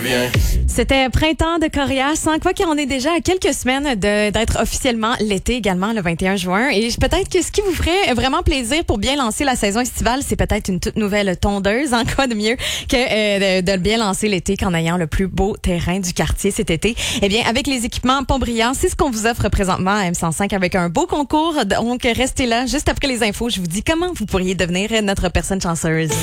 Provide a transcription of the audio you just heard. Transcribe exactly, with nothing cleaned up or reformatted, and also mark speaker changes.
Speaker 1: C'était Printemps de Corias, sans quoi qu'on est déjà à quelques semaines de, d'être officiellement l'été également, le vingt et un juin. Et peut-être que ce qui vous ferait vraiment plaisir pour bien lancer la saison estivale, c'est peut-être une toute nouvelle tondeuse. En quoi de mieux que euh, de, de bien lancer l'été qu'en ayant le plus beau terrain du quartier cet été. Eh bien, avec les équipements Pont-Brillant, c'est ce qu'on vous offre présentement à M cent cinq avec un beau concours. Donc, restez là. Juste après les infos, je vous dis comment vous pourriez devenir notre personne chanceuse.